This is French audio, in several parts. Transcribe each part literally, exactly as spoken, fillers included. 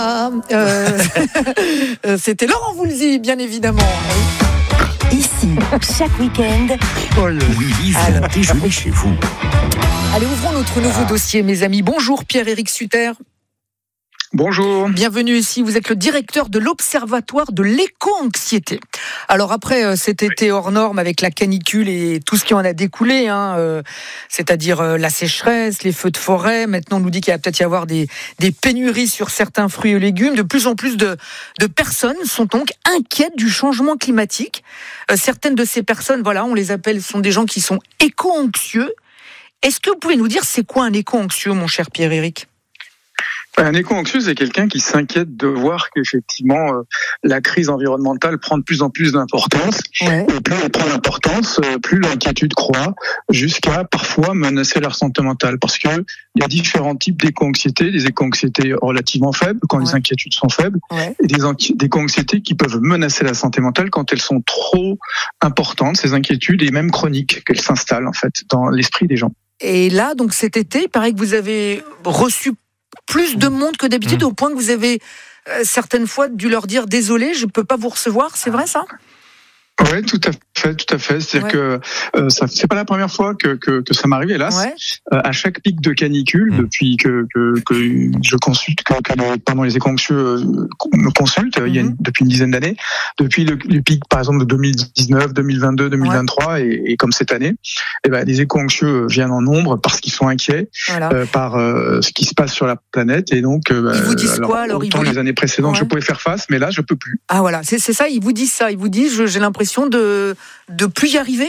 Euh, c'était Laurent Voulzy, bien évidemment. Ici, chaque week-end, Willy vient déjeuner chez vous. Allez, ouvrons notre nouveau ah. dossier, mes amis. Bonjour Pierre-Éric Sutter. Bonjour. Bienvenue ici. Vous êtes le directeur de l'Observatoire de l'éco-anxiété. Alors après euh, cet été hors norme avec la canicule et tout ce qui en a découlé, hein, euh, c'est-à-dire euh, la sécheresse, les feux de forêt, maintenant on nous dit qu'il va peut-être y avoir des, des pénuries sur certains fruits et légumes. De plus en plus de, de personnes sont donc inquiètes du changement climatique. Euh, certaines de ces personnes, voilà, on les appelle, sont des gens qui sont éco-anxieux. Est-ce que vous pouvez nous dire c'est quoi un éco-anxieux, mon cher Pierre-Éric ? Un éco-anxieux, c'est quelqu'un qui s'inquiète de voir qu'effectivement euh, la crise environnementale prend de plus en plus d'importance. Ouais. Et plus elle prend d'importance, euh, plus l'inquiétude croît, jusqu'à parfois menacer leur santé mentale. Parce que il y a différents types d'éco-anxiété, des éco-anxiétés relativement faibles quand ouais. les inquiétudes sont faibles, ouais. et des, anxi- des éco-anxiétés qui peuvent menacer la santé mentale quand elles sont trop importantes, ces inquiétudes, et même chroniques, qu'elles s'installent en fait dans l'esprit des gens. Et là, donc cet été, il paraît que vous avez reçu plus de monde que d'habitude, mmh. au point que vous avez euh, certaines fois dû leur dire désolé, je ne peux pas vous recevoir, c'est vrai ça ? Oui, tout à fait, tout à fait. C'est-à-dire ouais. que euh, ça, c'est pas la première fois que que, que ça m'arrive, hélas. Ouais. Euh, à chaque pic de canicule, mmh. depuis que, que que je consulte, que, que le, pardon, les éco-anxieux euh, me consultent, mmh. il y a une, depuis une dizaine d'années, depuis le, le pic, par exemple, de deux mille dix-neuf, deux mille vingt-deux, deux mille vingt-trois, ouais. et, et comme cette année, et ben les éco-anxieux viennent en nombre parce qu'ils sont inquiets voilà. euh, par euh, ce qui se passe sur la planète, et donc euh, ils vous disent alors, quoi alors autant ils vous... les années précédentes, ouais. je pouvais faire face, mais là, je peux plus. Ah voilà, c'est c'est ça. Ils vous disent ça. Ils vous disent, je, j'ai l'impression de de plus y arriver.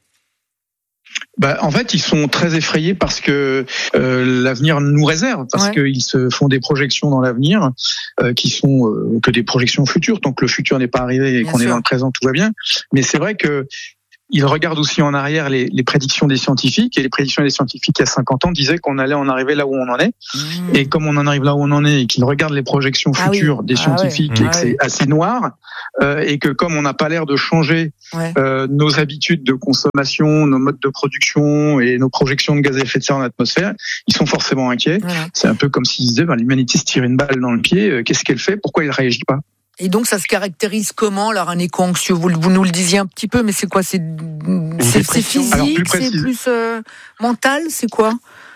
Bah, en fait, ils sont très effrayés parce que euh, l'avenir nous réserve, parce ouais. qu'ils se font des projections dans l'avenir euh, qui sont euh, que des projections futures. Donc le futur n'est pas arrivé et bien qu'on sûr. Est dans le présent, tout va bien. Mais c'est vrai que ils regardent aussi en arrière les, les prédictions des scientifiques, et les prédictions des scientifiques il y a cinquante ans disaient qu'on allait en arriver là où on en est. Mmh. Et comme on en arrive là où on en est, et qu'ils regardent les projections ah futures oui. des scientifiques, ah ouais. et que ah c'est ouais. assez noir, euh, et que comme on n'a pas l'air de changer ouais. euh, nos habitudes de consommation, nos modes de production et nos projections de gaz à effet de serre dans l'atmosphère, ils sont forcément inquiets. Ouais. C'est un peu comme s'ils disaient, ben, l'humanité se tire une balle dans le pied, euh, qu'est-ce qu'elle fait ? Pourquoi elle ne réagit pas ? Et donc, ça se caractérise comment, alors, un éco-anxieux ? Vous, vous nous le disiez un petit peu, mais c'est quoi ? C'est, c'est, c'est physique, alors, plus c'est plus euh, mental, c'est quoi ?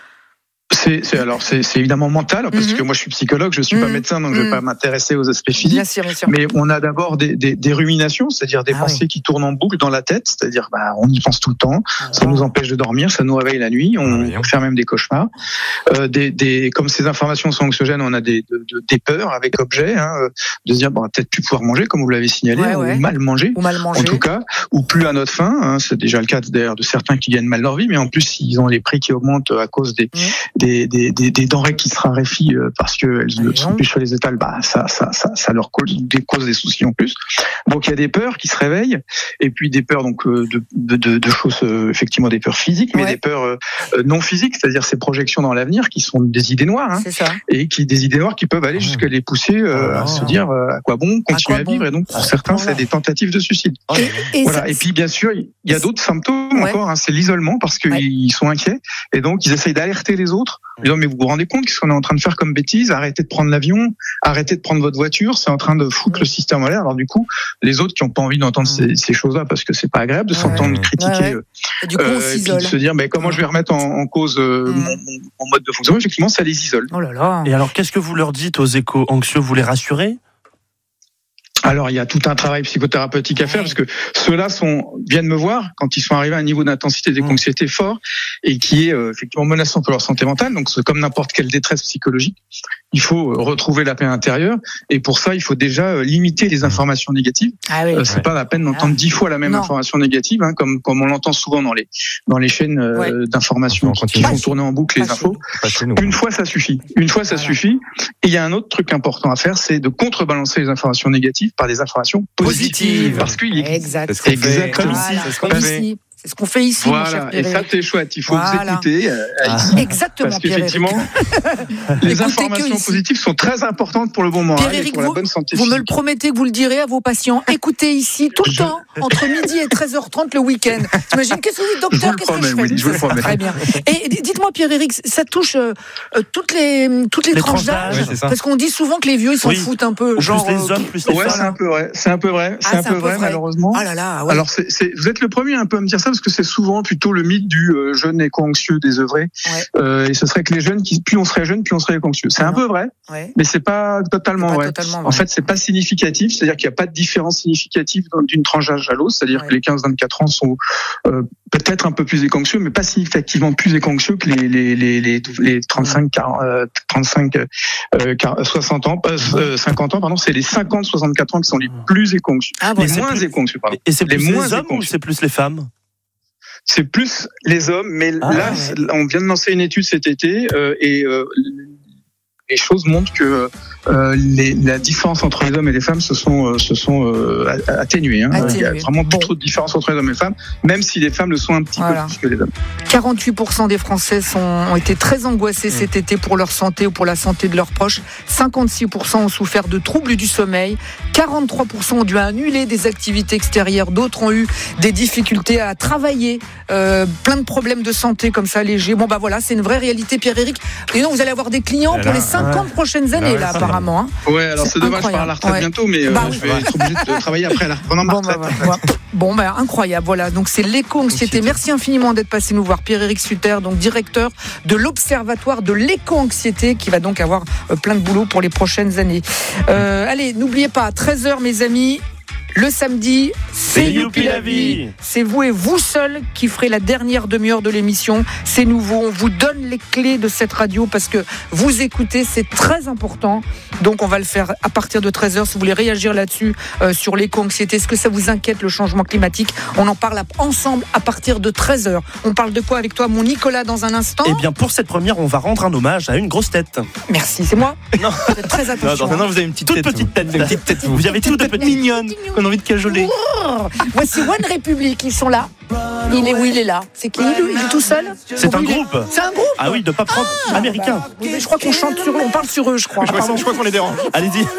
C'est, c'est alors c'est, c'est évidemment mental parce mm-hmm. que moi je suis psychologue, je suis mm-hmm. pas médecin, donc mm-hmm. je vais pas m'intéresser aux aspects physiques. Bien sûr, bien sûr. Mais on a d'abord des, des, des ruminations, c'est-à-dire des ah pensées oui. qui tournent en boucle dans la tête, c'est-à-dire bah on y pense tout le temps, ah ça nous empêche de dormir, ça nous réveille la nuit, on ah fait même des cauchemars. Euh, des, des comme ces informations sont anxiogènes, on a des de, de, des peurs avec objet, hein, de se dire bon peut-être plus pouvoir manger comme vous l'avez signalé, ouais, ouais. ou mal manger, ou mal manger, en tout cas, ou plus à notre faim. Hein, c'est déjà le cas d'ailleurs de certains qui gagnent mal leur vie, mais en plus ils ont les prix qui augmentent à cause des mmh. des, des, des des denrées qui se raréfient parce qu'elles ne sont plus sur les étals, bah ça, ça, ça, ça leur cause des, cause des soucis en plus. Donc il y a des peurs qui se réveillent, et puis des peurs donc de, de, de, de choses effectivement des peurs physiques, mais ouais. des peurs euh, non physiques, c'est-à-dire ces projections dans l'avenir qui sont des idées noires, hein, c'est ça. et qui des idées noires qui peuvent aller jusqu'à les pousser euh, oh. à se dire euh, à quoi bon continuer à, à vivre, bon. Et donc pour certains voilà. c'est des tentatives de suicide. Et, et voilà. Ça, et puis bien sûr il y a d'autres symptômes ouais. encore, hein, c'est l'isolement parce qu'ils ouais. sont inquiets, et donc ils essayent d'alerter les autres, en disant mais vous vous rendez compte qu'est-ce qu'on est en train de faire comme bêtise ? Arrêtez de prendre l'avion, arrêtez de prendre votre voiture, c'est en train de foutre le système en l'air. Alors du coup, les autres qui n'ont pas envie d'entendre ces, ces choses-là, parce que c'est pas agréable de s'entendre ouais. critiquer, ouais, ouais. Et du coup, on euh, et puis de se dire mais comment ouais. je vais remettre en, en cause euh, mmh. mon, mon mode de fonctionnement. Effectivement, ça les isole. Oh là là. Et alors, qu'est-ce que vous leur dites aux éco-anxieux ? Vous les rassurez ? Alors il y a tout un travail psychothérapeutique à faire, parce que ceux-là sont viennent me voir quand ils sont arrivés à un niveau d'intensité d'éco-anxiété fort et qui est euh, effectivement menaçant pour leur santé mentale. Donc c'est comme n'importe quelle détresse psychologique, il faut retrouver la paix intérieure, et pour ça il faut déjà limiter les informations négatives. Ah oui. euh, c'est ouais. pas la peine d'entendre dix fois la même non. information négative, hein, comme comme on l'entend souvent dans les dans les chaînes euh, ouais. d'information qui, qui font tourner en boucle les pas infos. Une fois ça suffit. Une fois ça voilà. suffit. Et il y a un autre truc important à faire, c'est de contrebalancer les informations négatives par des informations positives, positives. Parce qu'il exact. Exactement. Voilà. Comme ici. C'est ce qu'on fait ici, voilà. mon cher Et ça, c'est chouette. Il faut voilà. vous écouter. Euh, ah. Exactement, parce qu'effectivement, les informations positives sont très importantes pour le bon moral et pour vous, la bonne santé vous physique. me le promettez que vous le direz à vos patients. Écoutez ici tout le je... temps, entre midi et treize heures trente le week-end. T'imagines, qu'est-ce que vous dites, docteur? Qu'est-ce promets, que je fais oui, je vous le promets. Très bien. Et dites-moi, Pierre-Éric, ça touche euh, toutes les, toutes les, les tranches d'âge, ouais, parce qu'on dit souvent que les vieux, ils s'en oui. foutent un peu. Genre, plus les hommes, plus les ouais, femmes. c'est un peu vrai. C'est un peu vrai. C'est ah, un peu vrai, vrai, malheureusement. Ah là là, ouais. Alors, c'est, c'est, vous êtes le premier un peu à me dire ça, parce que c'est souvent plutôt le mythe du euh, jeune éco-anxieux désœuvré. Ouais. Euh, et ce serait que les jeunes, qui, plus on serait jeune, plus on serait éco-anxieux. C'est un peu vrai, ouais. mais c'est pas totalement c'est pas vrai. Totalement en vrai. fait, c'est pas significatif, c'est-à-dire qu'il n'y a pas de différence significative d'une tranche d'âge à l'autre, c'est-à-dire ouais. que les quinze vingt-quatre ans sont euh, peut-être un peu plus éco-anxieux, mais pas significativement plus éco-anxieux que les les les les, les trente-cinq, quarante, euh, trente-cinq, euh, soixante ans, euh, cinquante ans, pardon, c'est les cinquante soixante-quatre ans qui sont les plus éco-anxieux, ah, bon, les moins plus... éco-anxieux, pardon. Et c'est plus les, les moins hommes ou c'est plus les femmes? C'est plus les hommes, mais ah, là, ouais. on vient de lancer une étude cet été euh, et euh, les choses montrent que euh, les, la différence entre les hommes et les femmes se sont, euh, se sont euh, atténuées. Hein. Atténué. Il y a vraiment bon. trop de différence entre les hommes et les femmes, même si les femmes le sont un petit voilà. peu plus que les hommes. quarante-huit pour cent des Français sont, ont été très angoissés mmh. cet été pour leur santé ou pour la santé de leurs proches. cinquante-six pour cent ont souffert de troubles du sommeil. quarante-trois pour cent ont dû annuler des activités extérieures. D'autres ont eu des difficultés à travailler. Euh, plein de problèmes de santé comme ça, légers. Bon, bah voilà, c'est une vraie réalité, Pierre-Éric. Et non, vous allez avoir des clients pour les cinquante ouais. prochaines années, là, là apparemment. Hein. Ouais, alors c'est, c'est dommage, je pars à la retraite ouais. bientôt, mais euh, bah, je vais ouais. être obligé de travailler après la pendant ma retraite. Bon, bah, bah, bah. bon, bah, incroyable. Voilà, donc c'est l'éco-anxiété. Merci infiniment d'être passé nous voir, Pierre-Éric Sutter, donc directeur de l'Observatoire de l'éco-anxiété, qui va donc avoir euh, plein de boulot pour les prochaines années. Euh, allez, n'oubliez pas, à treize heures, mes amis. Le samedi, c'est, c'est Youpi la vie. C'est vous et vous seul qui ferez la dernière demi-heure de l'émission. C'est nouveau. On vous donne les clés de cette radio parce que vous écoutez, c'est très important. Donc, on va le faire à partir de treize heures. Si vous voulez réagir là-dessus, euh, sur l'éco-anxiété, est-ce que ça vous inquiète, le changement climatique? On en parle ensemble à partir de treize heures. On parle de quoi avec toi, mon Nicolas, dans un instant? Eh bien, pour cette première, on va rendre un hommage à une grosse tête. Merci, c'est moi. Non, faites très attention. Non, non, non, vous avez une petite toute tête, petite tête. Une petite tête. Vous, vous avez toute petite mignonne. On a envie de cajoler. Oh, voici One Republic, ils sont là. Il est où? Il est là. C'est qui? Il est tout seul? C'est un groupe. Est... C'est un groupe. Ah oui, de pop rock ah, américain. Bah, je crois qu'on chante sur eux, on parle sur eux, je crois. Je crois, je crois qu'on les dérange. Allez-y.